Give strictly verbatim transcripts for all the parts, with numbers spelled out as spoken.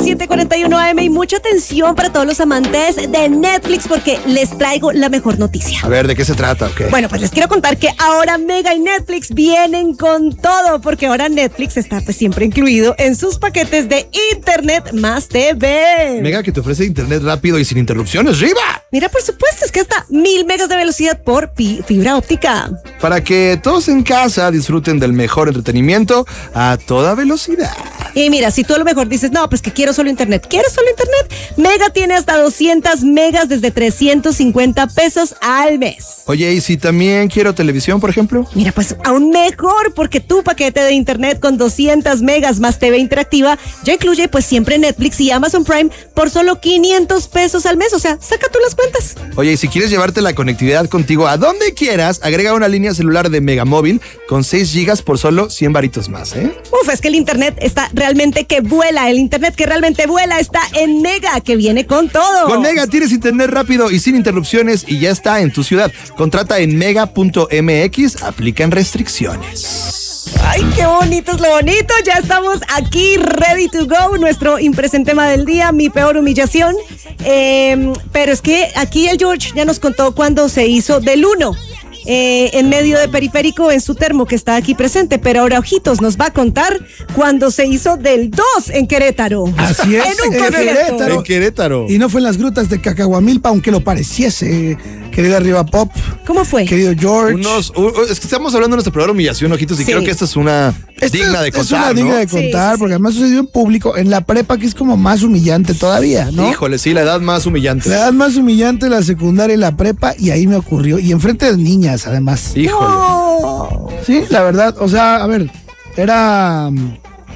las siete cuarenta y uno A M y mucha atención para todos los amantes de Netflix porque les traigo la mejor noticia. A ver, ¿de qué se trata? Okay. Bueno, pues les quiero contar que ahora Mega y Netflix vienen con todo porque ahora Netflix está pues siempre incluido en sus paquetes de Internet más T V. Mega que te ofrece Internet rápido y sin interrupciones, ¡riba! Mira, por supuesto, es que hasta mil megas de velocidad por pi- fibra óptica. Para que todos en casa disfruten del mejor entretenimiento a toda velocidad. Y mira, si tú a lo mejor dices, no, pues que quiero solo internet, ¿quieres solo internet? Mega tiene hasta doscientas megas desde trescientos cincuenta pesos al mes. Oye, ¿y si también quiero televisión, por ejemplo? Mira, pues aún mejor, porque tu paquete de internet con doscientas megas más T V interactiva ya incluye pues siempre Netflix y Amazon Prime por solo quinientos pesos al mes, o sea, saca tú las cuentas. Oye, y si quieres llevarte la conectividad contigo a donde quieras, agrega una línea celular de Megamóvil con seis gigas por solo cien varitos más, ¿eh? Uf, es que el internet está realmente que vuela, el internet que realmente vuela está en Mega, que viene con todo. Con Mega tienes internet rápido y sin interrupciones y ya está en tu ciudad. Contrata en mega punto m x, aplican restricciones. Ay, qué bonito es lo bonito. Ya estamos aquí, ready to go. Nuestro impresente tema del día, mi peor humillación. Eh, pero es que aquí el George ya nos contó cuando se hizo del uno. Eh, en medio de Periférico en su termo que está aquí presente, pero ahora Ojitos nos va a contar cuando se hizo del dos en Querétaro. Así es, en un en concierto. Querétaro. En Querétaro. Y no fue en las grutas de Cacahuamilpa, aunque lo pareciese, querida Riva Pop. ¿Cómo fue? Querido George. Unos, uh, es que estamos hablando de nuestra primera humillación, Ojitos, y Sí. creo que esta es una Esta digna de es contar, una ¿no? digna de Sí, contar, sí, porque sí. además sucedió en público, en la prepa, que es como más humillante todavía, ¿no? Híjole, sí, la edad más humillante. La edad más humillante, la secundaria y la prepa, y ahí me ocurrió. Y enfrente de niñas, además. Híjole. No. Sí, la verdad, o sea, a ver, era um,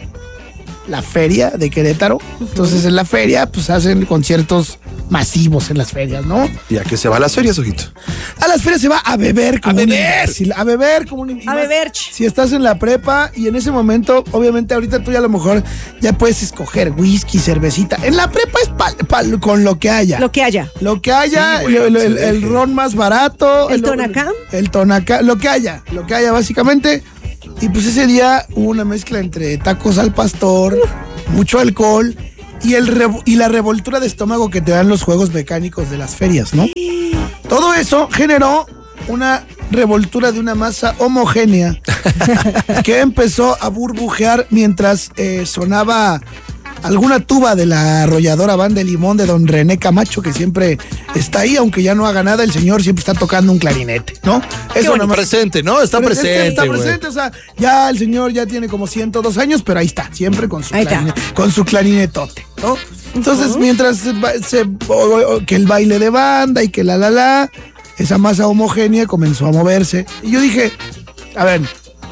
la feria de Querétaro. Entonces, en la feria, pues hacen conciertos masivos en las ferias, ¿no? ¿Y a qué se va a las ferias, Ojito? A las ferias se va a beber como ¡A un beber! imbécil, a beber como un imbécil. A beber, ch. Si estás en la prepa y en ese momento, obviamente ahorita tú ya a lo mejor ya puedes escoger whisky, cervecita. En la prepa es pa- pa- con lo que haya. Lo que haya. Lo que haya, Sí, güey, el, se el- el deje. ron más barato. ¿El Tonacán? El Tonacán, lo que haya, lo que haya básicamente. Y pues ese día hubo una mezcla entre tacos al pastor, mucho alcohol y, el revo- y la revoltura de estómago que te dan los juegos mecánicos de las ferias, ¿no? Todo eso generó una revoltura de una masa homogénea que empezó a burbujear mientras eh, sonaba alguna tuba de la arrolladora Banda de Limón de don René Camacho, que siempre está ahí, aunque ya no haga nada, el señor siempre está tocando un clarinete, ¿no? Eso Bueno, nomás- presente, ¿no? Está Pero presente, Está güey. presente, o sea, ya el señor ya tiene como ciento dos años, pero ahí está, siempre con su, Ahí está. clarinete, con su clarinetote, ¿no? Entonces, mientras se, ba- se- o- o- que el baile de banda y que la la la, esa masa homogénea comenzó a moverse. Y yo dije, a ver,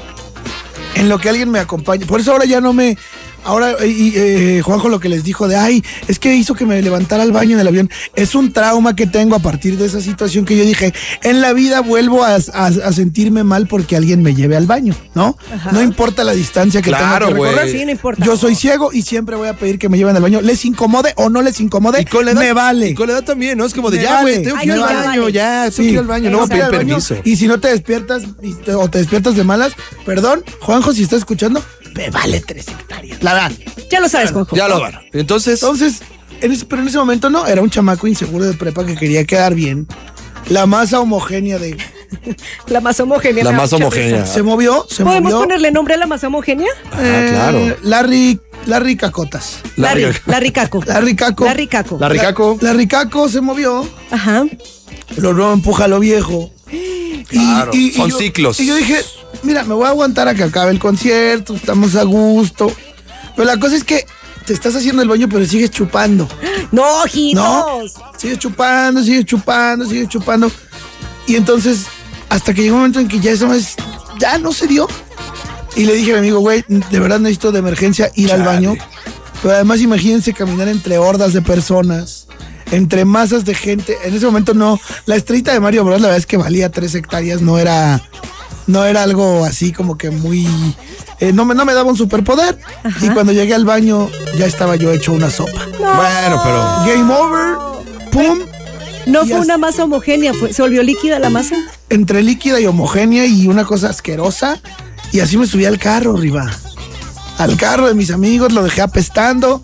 en lo que alguien me acompañe, por eso ahora ya no me... Ahora, y, eh, Juanjo lo que les dijo de, ay, es que hizo que me levantara al baño en el avión. Es un trauma que tengo a partir de esa situación que yo dije, en la vida vuelvo a, a- a sentirme mal porque alguien me lleve al baño, ¿no? No importa la distancia que Claro, tenga que recorrer. güey. Sí, no importa. Yo soy ciego y siempre voy a pedir que me lleven al baño. Les incomode o no les incomode, Y con la edad, me vale. Y con la edad también, ¿no? Es como de, Me ya, güey, vale. tengo que Ay, ir al no, ya baño, vale. ya, tengo que Sí, ir al baño, no voy a tengo que ir pedir al baño. permiso. Y si no te despiertas y te- o te despiertas de malas, perdón, Juanjo, si estás escuchando, me vale tres hectáreas. La verdad. Ya lo sabes, Juanjo. Ya lo van. Entonces, Entonces, en ese- pero en ese momento no, era un chamaco inseguro de prepa que quería quedar bien. La masa homogénea de... La más homogénea. La me da más mucha homogénea. risa. Se movió, se ¿Podemos movió. ponerle nombre a la masa homogénea? ah, eh, claro. Larry, Larry Cacotas. La Larry, rica- Larry Caco. Larry Caco. Larry Caco. La ricaco. La, Larry Caco se movió, Ajá. lo nuevo empuja a lo viejo. Claro, son yo- ciclos. Y yo dije, mira, me voy a aguantar a que acabe el concierto, estamos a gusto. Pero la cosa es que te estás haciendo el baño, pero sigues chupando. No, ojitos. ¿No? Sigues chupando, sigues chupando, sigues chupando. Y entonces, hasta que llegó un momento en que ya eso es, ya no se dio. Y le dije a mi amigo, güey, de verdad necesito de emergencia ir al Chale. baño. Pero además imagínense caminar entre hordas de personas, entre masas de gente. En ese momento no, la estrellita de Mario Bros, la verdad es que valía tres hectáreas, no era, no era algo así como que muy... eh, no, me, no me daba un superpoder. Y cuando llegué al baño ya estaba yo hecho una sopa. Bueno, pero Game over, pum. No Y fue as- una masa homogénea, fue, se volvió líquida la masa. Entre líquida y homogénea y una cosa asquerosa. Y así me subí al carro, Riva. Al carro de mis amigos, lo dejé apestando.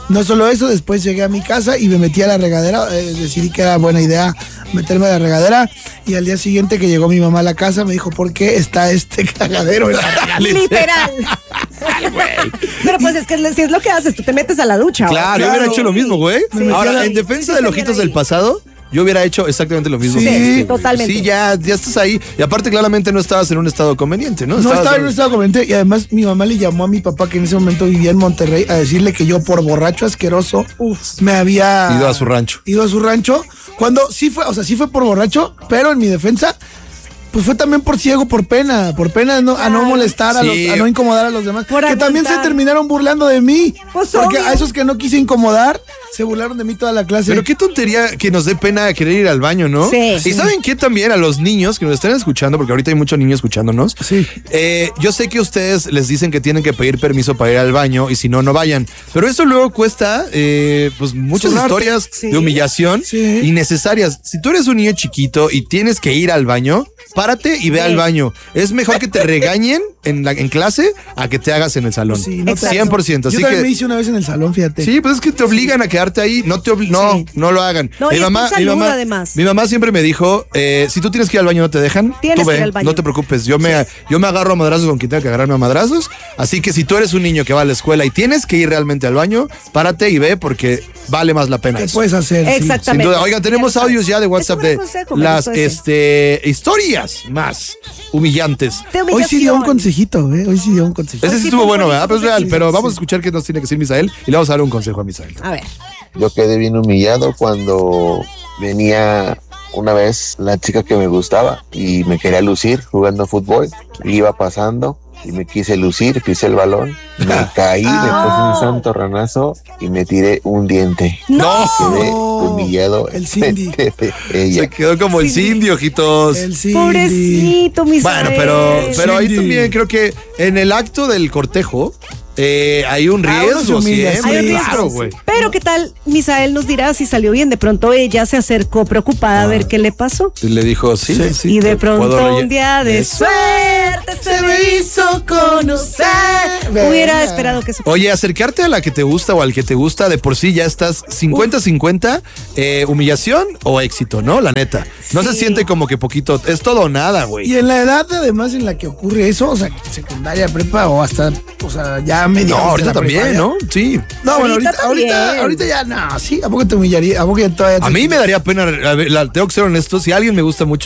No solo eso, después llegué a mi casa y me metí a la regadera. Eh, decidí que era buena idea meterme a la regadera. Y al día siguiente que llegó mi mamá a la casa, me dijo, ¿por qué está este cagadero en la regadera? Literal. Pero pues es que si es lo que haces, tú te metes a la ducha. Claro, Claro. yo hubiera hecho lo mismo, güey. Sí. Ahora, Sí. en defensa Sí, de sí, Ojitos sí. del pasado, yo hubiera hecho exactamente lo mismo. Sí, que hiciste, güey. totalmente. Sí, ya, ya estás ahí. Y aparte, claramente no estabas en un estado conveniente, ¿no? No Estabas estaba en un estado conveniente y además mi mamá le llamó a mi papá, que en ese momento vivía en Monterrey, a decirle que yo por borracho asqueroso me había Ido a su rancho. Ido a su rancho. Cuando sí fue, o sea, sí fue por borracho, pero en mi defensa, pues fue también por ciego, por pena, por pena no, a no molestar, a, Sí. los, a no incomodar a los demás. Por que también se aguantar. terminaron burlando de mí. Pues porque obvio. a esos que no quise incomodar, se burlaron de mí toda la clase. Pero qué tontería que nos dé pena querer ir al baño, ¿no? Sí. Y ¿saben qué también? A los niños que nos están escuchando, porque ahorita hay muchos niños escuchándonos. Sí. Eh, yo sé que ustedes les dicen que tienen que pedir permiso para ir al baño y si no, no vayan. Pero eso luego cuesta, eh, pues, muchas Sudarte. historias Sí. de humillación Sí. innecesarias. Si tú eres un niño chiquito y tienes que ir al baño, párate y ve Sí. al baño. Es mejor que te regañen en, la, en clase a que te hagas en el salón. Sí, no te- cien por ciento. Yo Así también me que... hice una vez en el salón, fíjate. Sí, pues es que te obligan a quedarte ahí. No te obli- no, Sí. no lo hagan. No, y es por salud, además. Mi mamá siempre me dijo, eh, si tú tienes que ir al baño no te dejan, Tienes tú que ve, ir al baño. no te preocupes. Yo me, yo me agarro a madrazos con quien tenga que agarrarme a madrazos. Así que si tú eres un niño que va a la escuela y tienes que ir realmente al baño, párate y ve porque vale más la pena ¿Qué eso. puedes hacer? Sí. Exactamente. Sin duda. Oigan, tenemos Ya lo audios sabes. ya de Es WhatsApp un buen de consejo, me las gustó ese. este, historias más humillantes. De Hoy sí dio un humillación. consejito, ¿eh? Hoy sí dio un consejito. Ese Pues sí sí, estuvo fue bueno, bonito, ¿verdad? Pues sí, real, sí, pero sí. vamos a escuchar qué nos tiene que decir Misael y le vamos a dar un consejo a Misael. A ver. Yo quedé bien humillado cuando venía una vez la chica que me gustaba y me quería lucir jugando fútbol. Iba pasando y me quise lucir, pisé el balón, me caí, me puse un santo ranazo y me tiré un diente. ¡No! Quedé No, humillado el Cindy. de ella. Se quedó como el Sí. Cindy, ojitos. El Cindy. Pobrecito, mis Bueno, pero, pero ahí Cindy. también creo que en el acto del cortejo eh, hay un Ah, uno se riesgo humilla, siempre. Hay un Sí, riesgo. Claro, güey. Pero qué tal, Misael nos dirá si salió bien. De pronto ella se acercó preocupada a ver qué le pasó. Y le dijo, sí, Sí, sí. Y de te puedo pronto relle- un día de Eso. suerte se me hizo conocer. Venga. Hubiera esperado que se Oye, acercarte a la que te gusta o al que te gusta, de por sí ya estás cincuenta cincuenta, eh, humillación o éxito, ¿no? La neta. No se Sí. siente como que poquito, es todo o nada, güey. Y en la edad además en la que ocurre eso, o sea, secundaria, prepa o hasta, o sea, ya medio. No, ahorita también, ¿no? Sí. No, bueno, Ahorita ahorita, ahorita, también. ahorita ya, no, sí, ¿a poco te humillaría? ¿A poco ya todavía te- A mí me daría pena, a ver, la- tengo que ser honesto, si alguien me gusta mucho,